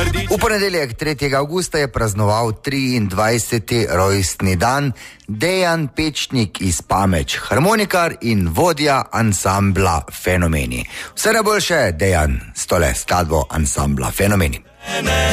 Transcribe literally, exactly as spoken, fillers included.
V ponedeljek tretjega avgusta je praznoval triindvajseti rojstni dan Dejan Pečnik iz Pameč, harmonikar in vodja ansambla Fenomeni. Vse najboljše, Dejan, s tole skladbo ansambla Fenomeni.